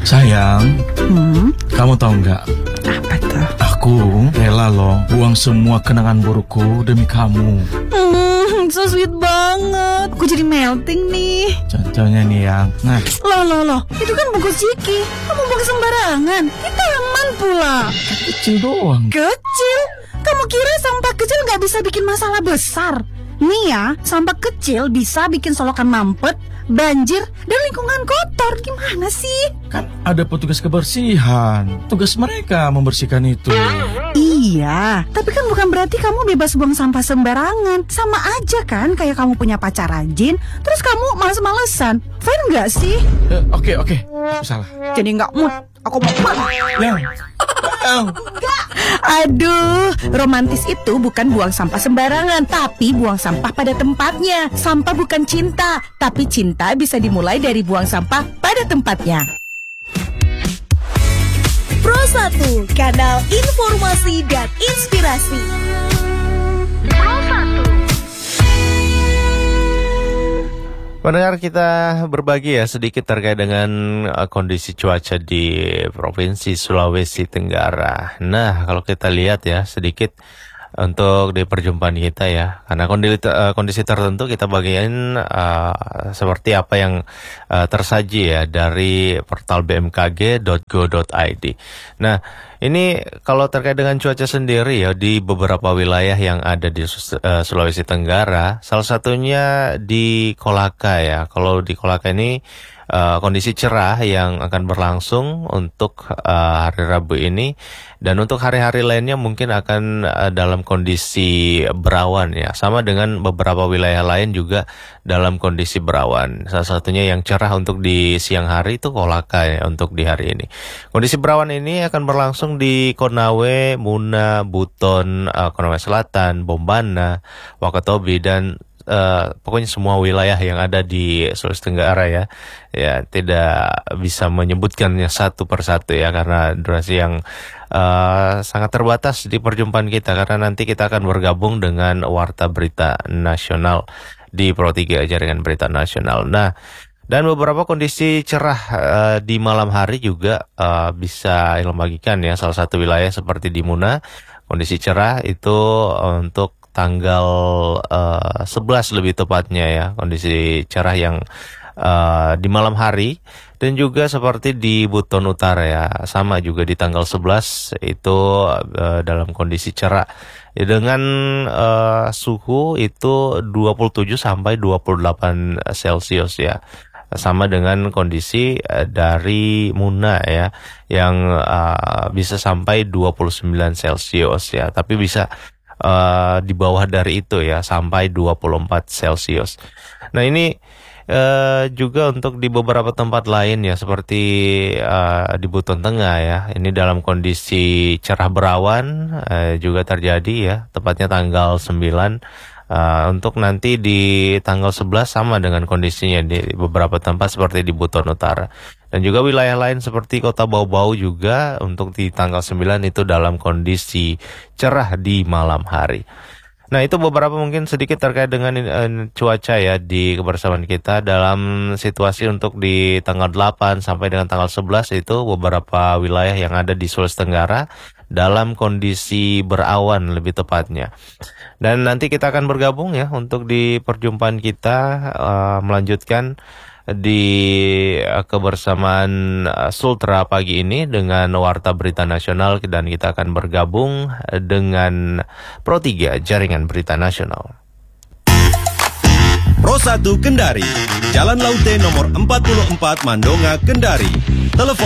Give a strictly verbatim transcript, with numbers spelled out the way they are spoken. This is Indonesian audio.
Sayang, Hmm? kamu tahu nggak? Apa tuh? Aku rela loh buang semua kenangan burukku demi kamu. Hmm, so sweet banget. Aku jadi melting nih. Contohnya nih yang, nah, Loh, loh, loh. Itu kan bungkus Ciki. Kamu buang sembarangan. Di taman pula. kecil doang. Kecil? Kamu kira sampah kecil nggak bisa bikin masalah besar? Nih ya, sampah kecil bisa bikin solokan mampet, banjir, dan lingkungan kotor. Gimana sih? Kan ada petugas kebersihan. Tugas mereka membersihkan itu. Iya, tapi kan bukan berarti kamu bebas buang sampah sembarangan. Sama aja kan kayak kamu punya pacar rajin, terus kamu males-malesan. Fine nggak sih? Eh, Oke, oke, aku salah. Jadi nggak mood. Aku mau marah. Yang, yang. Aduh, romantis itu bukan buang sampah sembarangan, tapi buang sampah pada tempatnya. Sampah bukan cinta, tapi cinta bisa dimulai dari buang sampah pada tempatnya. Pro satu, kanal informasi dan inspirasi. Pro satu. Pendengar, kita berbagi ya sedikit terkait dengan uh, kondisi cuaca di Provinsi Sulawesi Tenggara. Nah, kalau kita lihat ya sedikit untuk di perjumpaan kita ya, karena kondisi, uh, kondisi tertentu kita bagian uh, seperti apa yang uh, tersaji ya dari portal b m k g dot go dot i d. Nah, ini kalau terkait dengan cuaca sendiri ya di beberapa wilayah yang ada di uh, Sulawesi Tenggara, salah satunya di Kolaka ya. Kalau di Kolaka ini uh, kondisi cerah yang akan berlangsung untuk uh, hari Rabu ini, dan untuk hari-hari lainnya mungkin akan uh, dalam kondisi berawan ya. Sama dengan beberapa wilayah lain juga dalam kondisi berawan. Salah satunya yang cerah untuk di siang hari itu Kolaka ya untuk di hari ini. Kondisi berawan ini akan berlangsung di Konawe, Muna, Buton, uh, Konawe Selatan, Bombana, Wakatobi, dan uh, pokoknya semua wilayah yang ada di Sulawesi Tenggara ya. Ya, tidak bisa menyebutkannya satu persatu ya karena durasi yang uh, sangat terbatas di perjumpaan kita, karena nanti kita akan bergabung dengan Warta Berita Nasional di Pro tiga Jaringan Berita Nasional. Nah, dan beberapa kondisi cerah uh, di malam hari juga uh, bisa membagikan ya. Salah satu wilayah seperti di Muna, kondisi cerah itu uh, untuk tanggal uh, sebelas lebih tepatnya ya. Kondisi cerah yang uh, di malam hari. Dan juga seperti di Buton Utara ya, sama juga di tanggal sebelas itu uh, dalam kondisi cerah. Ya, dengan uh, suhu itu dua puluh tujuh sampai dua puluh delapan Celcius ya. Sama dengan kondisi uh, dari Muna ya, yang uh, bisa sampai dua puluh sembilan Celcius ya, tapi bisa uh, di bawah dari itu ya, sampai dua puluh empat Celcius. Nah, ini uh, juga untuk di beberapa tempat lain ya, seperti uh, di Buton Tengah ya, ini dalam kondisi cerah berawan uh, juga terjadi ya, tepatnya tanggal sembilan. Uh, untuk nanti di tanggal sebelas sama dengan kondisinya di beberapa tempat seperti di Buton Utara. Dan juga wilayah lain seperti Kota Bau-Bau juga untuk di tanggal sembilan itu dalam kondisi cerah di malam hari. Nah, itu beberapa mungkin sedikit terkait dengan uh, cuaca ya di kebersamaan kita dalam situasi untuk di tanggal delapan sampai dengan tanggal sebelas itu beberapa wilayah yang ada di Sulawesi Tenggara dalam kondisi berawan lebih tepatnya. Dan nanti kita akan bergabung ya untuk di perjumpaan kita uh, melanjutkan di uh, kebersamaan uh, Sultra pagi ini dengan Warta Berita Nasional, dan kita akan bergabung dengan Pro tiga Jaringan Berita Nasional. Pro satu Kendari, Jalan Laute nomor empat puluh empat Mandonga, Kendari. Telepon